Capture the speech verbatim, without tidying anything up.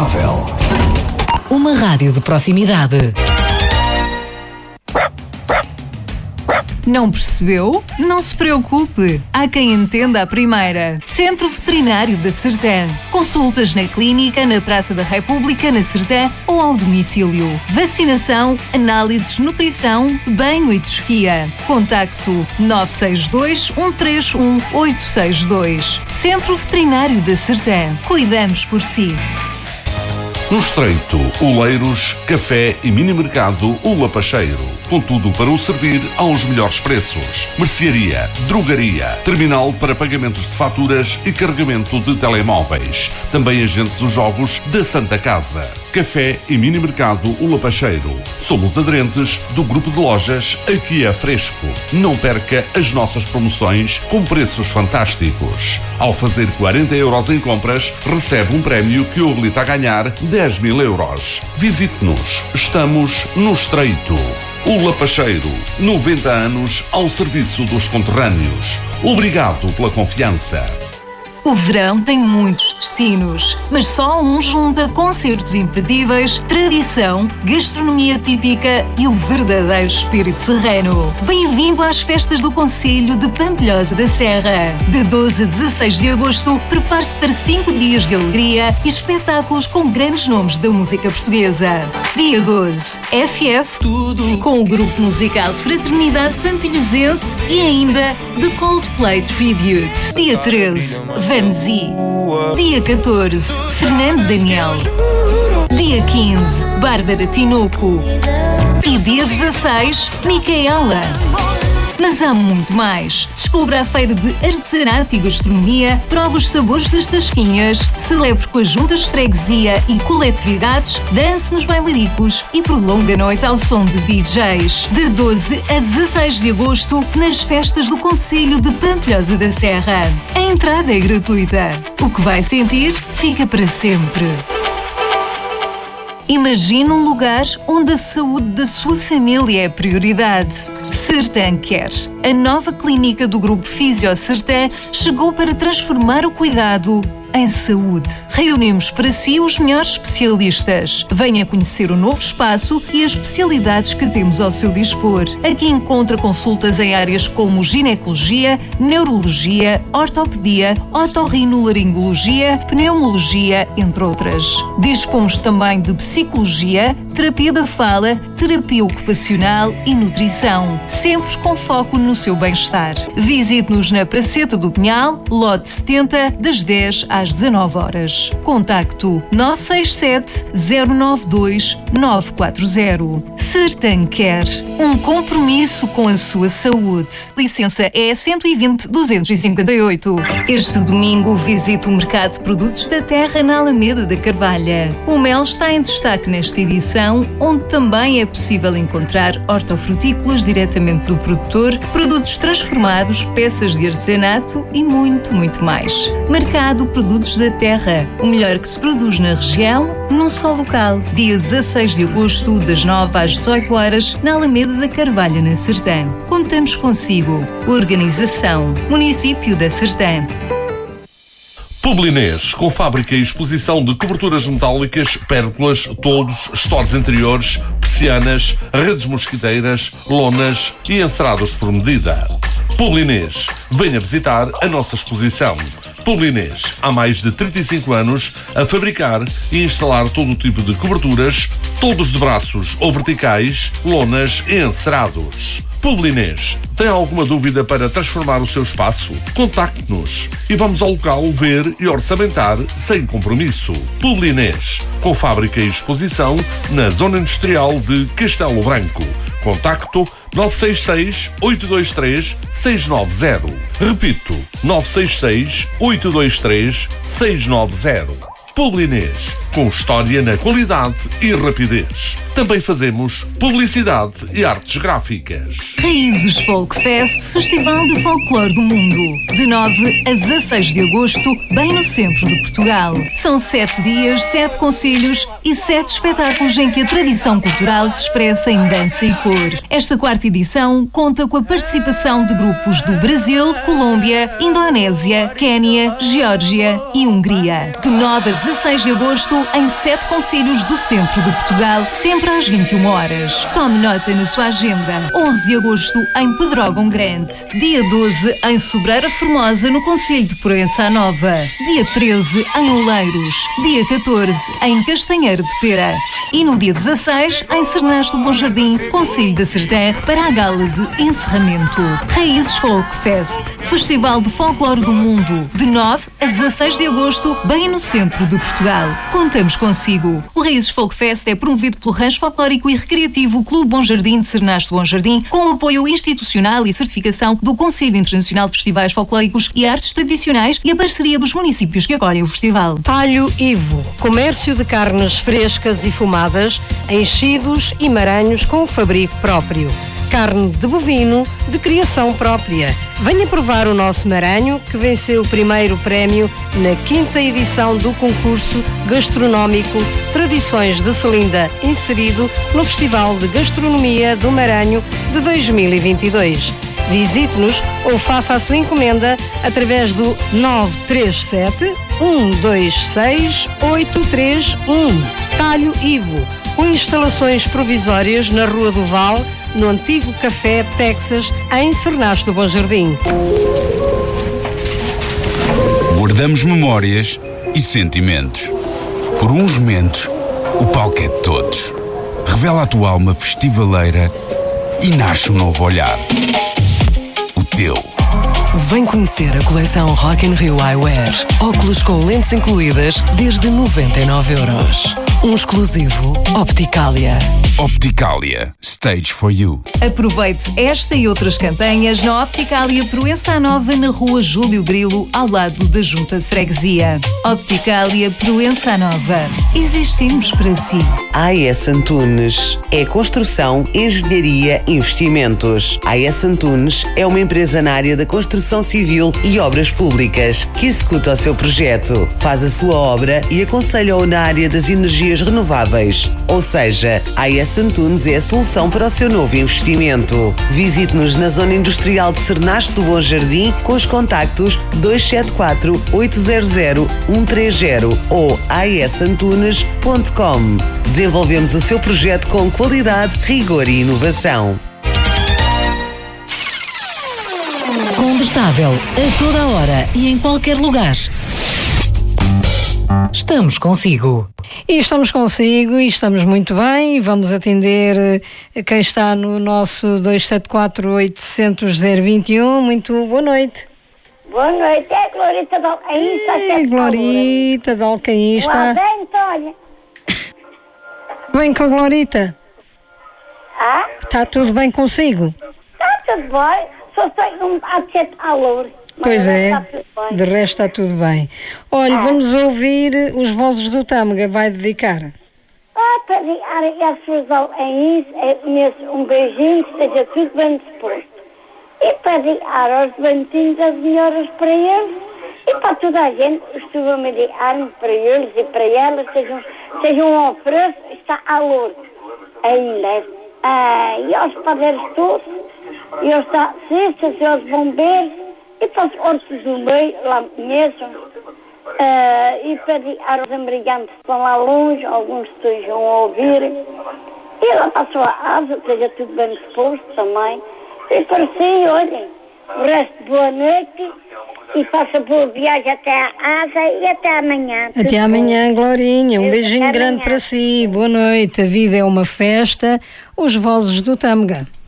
Telemóvel. Uma rádio de proximidade. Não percebeu? Não se preocupe. Há quem entenda a primeira. Centro Veterinário da Sertã. Consultas na clínica, na Praça da República, na Sertã ou ao domicílio. Vacinação, análises, nutrição, banho e tosquia. Contacto nove seis dois, um três um, oito seis dois. Centro Veterinário da Sertã. Cuidamos por si. No Estreito, Oleiros, Café e Mini Mercado O Lapacheiro. Com tudo para o servir aos melhores preços. Mercearia, drogaria, terminal para pagamentos de faturas e carregamento de telemóveis. Também agente dos jogos da Santa Casa. Café e Mini Mercado O Lapacheiro. Somos aderentes do grupo de lojas Aqui é Fresco. Não perca as nossas promoções com preços fantásticos. Ao fazer quarenta euros em compras, recebe um prémio que o habilita a ganhar dez mil euros. Visite-nos. Estamos no Estreito. O Lapacheiro, noventa anos ao serviço dos conterrâneos. Obrigado pela confiança. O verão tem muitos destinos, mas só um junta concertos imperdíveis, tradição, gastronomia típica e o verdadeiro espírito serrano. Bem-vindo às festas do Concelho de Pampilhosa da Serra. De doze a dezasseis de agosto, prepare-se para cinco dias de alegria e espetáculos com grandes nomes da música portuguesa. Dia doze, F F, Tudo, com o grupo musical Fraternidade Pampilhosense e ainda The Coldplay Tribute. Dia treze, Vanzi. Dia catorze, Fernando Daniel. Dia quinze, Bárbara Tinoco. E dia dezasseis, Micaela. Mas há muito mais. Descubra a feira de artesanato e gastronomia, prova os sabores das tasquinhas, celebre com as juntas de freguesia e coletividades, dance nos bailaricos e prolonga a noite ao som de D Js. De doze a dezasseis de agosto, nas festas do Concelho de Pampilhosa da Serra. A entrada é gratuita. O que vai sentir, fica para sempre. Imagine um lugar onde a saúde da sua família é prioridade. Sertã Care. A nova clínica do Grupo Fisio Sertã chegou para transformar o cuidado em saúde. Reunimos para si os melhores especialistas. Venha conhecer o novo espaço e as especialidades que temos ao seu dispor. Aqui encontra consultas em áreas como ginecologia, neurologia, ortopedia, otorrinolaringologia, pneumologia, entre outras. Dispomos também de psicologia, terapia da fala, terapia ocupacional e nutrição, sempre com foco no seu bem-estar. Visite-nos na Praceta do Pinhal, lote setenta, das dez às dezanove horas. Contacto nove seis sete, zero nove dois, nove quatro zero. Sertã Care. Um compromisso com a sua saúde. Licença E cento e vinte, duzentos e cinquenta e oito. Este domingo visite o Mercado de Produtos da Terra na Alameda da Carvalha. O mel está em destaque nesta edição, onde também é possível encontrar hortofrutícolas diretamente do produtor, produtos transformados, peças de artesanato e muito, muito mais. Mercado Produtos da Terra. O melhor que se produz na região, num só local. Dia dezasseis de agosto, das nove às dezoito horas, na Alameda da Carvalha, na Sertã. Contamos consigo. Organização Município da Sertã. Publinês, com fábrica e exposição de coberturas metálicas, pérgolas, toldos, stores interiores, persianas, redes mosquiteiras, lonas e encerados por medida. Publinês, venha visitar a nossa exposição. Publinês, há mais de trinta e cinco anos a fabricar e instalar todo o tipo de coberturas, toldos de braços ou verticais, lonas e encerados. Publinês, tem alguma dúvida para transformar o seu espaço? Contacte-nos e vamos ao local ver e orçamentar sem compromisso. Publinês, com fábrica e exposição na Zona Industrial de Castelo Branco. Contacto nove seis seis, oito dois três, seis nove zero. Repito, nove seis seis, oito dois três, seis nove zero. Publinês, com história na qualidade e rapidez. Também fazemos publicidade e artes gráficas. Raízes Folk Fest, Festival de Folclore do Mundo. De nove a dezasseis de agosto, bem no centro de Portugal. São sete dias, sete concelhos e sete espetáculos em que a tradição cultural se expressa em dança e cor. Esta quarta edição conta com a participação de grupos do Brasil, Colômbia, Indonésia, Quénia, Geórgia e Hungria. De nove a dezasseis de agosto, Agosto em sete concelhos do centro de Portugal, sempre às vinte e uma horas. Tome nota na sua agenda. onze de agosto em Pedrógão Grande. Dia doze em Sobreira Formosa, no concelho de Proença Nova. Dia treze em Oleiros. Dia catorze em Castanheiro de Pera. E no dia dezasseis em Cernache do Bom Jardim, concelho da Sertã, para a gala de encerramento. Raízes Folk Fest, Festival de Folclore do Mundo, de nove a dezasseis de agosto, bem no centro de Portugal. Contamos consigo. O Raízes Folk Fest é promovido pelo Rancho Folclórico e Recreativo Clube Bom Jardim de Cernache do Bom Jardim, com o apoio institucional e certificação do Conselho Internacional de Festivais Folclóricos e Artes Tradicionais e a parceria dos municípios que acolhem o festival. Talho Ivo, comércio de carnes frescas e fumadas, enchidos e maranhos com o fabrico próprio. Carne de bovino de criação própria. Venha provar o nosso maranho, que venceu o primeiro prémio na quinta edição do concurso gastronómico Tradições de Celinda, inserido no Festival de Gastronomia do Maranho de dois mil e vinte e dois. Visite-nos ou faça a sua encomenda através do nove três sete, um dois seis, oito três um. Talho Ivo, com instalações provisórias na Rua do Val, no antigo Café Texas, em Cernache do Bom Jardim. Guardamos memórias e sentimentos. Por uns momentos, o palco é de todos. Revela a tua alma festivaleira e nasce um novo olhar. O teu. Vem conhecer a coleção Rock in Rio Eyewear. Óculos com lentes incluídas desde noventa e nove euros. Um exclusivo Opticalia. Opticalia. Stage for you. Aproveite esta e outras campanhas na Opticalia Proença Nova, na Rua Júlio Grilo, ao lado da Junta de Freguesia. Opticalia Proença Nova. Existimos para si. A S Antunes é construção, engenharia, investimentos. A S Antunes é uma empresa na área da construção civil e obras públicas que executa o seu projeto, faz a sua obra e aconselha-o na área das energias renováveis. Ou seja, a S Antunes é a solução para o seu novo investimento. Visite-nos na Zona Industrial de Cernache do Bom Jardim com os contactos dois sete quatro, oito zero zero, um três zero ou a s antunes ponto com. Desenvolvemos o seu projeto com qualidade, rigor e inovação. Condestável, a toda a hora e em qualquer lugar. Estamos consigo. E estamos consigo e estamos muito bem. Vamos atender quem está no nosso dois sete quatro, oito zero zero, zero dois um. Muito boa noite. Boa noite, é Glorita de Alcaísta. É Glorita de Alcaísta. Olha. Bem com a Glorita? Ah? Está tudo bem consigo? Está tudo bem, só tenho um bocado de calor. Pois é, de resto está tudo bem. Olha, ah. vamos ouvir os Vozes do Tâmega, vai dedicar. Ah, para dedicar a Suzão é isso, é mesmo um beijinho, esteja tudo bem disposto. E para dedicar aos doentinhos, as melhoras para eles, e para toda a gente, estou a medicar para eles e para elas, sejam, sejam um ofereço, está à lourdes ainda. Ah, e aos padres todos, e aos taxistas, e aos bombeiros, e para os hortos do meio, lá mesmo, uh, e para aos americanos que estão lá longe, alguns estejam a ouvir, e lá para a sua asa, esteja tudo bem disposto também. E para si, olhem, o resto boa noite, e faça boa viagem até a asa e até amanhã. Até amanhã, Glorinha, um beijinho grande para si, boa noite, a vida é uma festa, os Vozes do Tâmega.